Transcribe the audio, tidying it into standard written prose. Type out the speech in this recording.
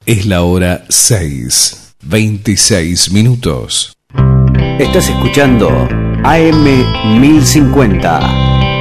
Es la hora 6:26. Estás escuchando AM 1050.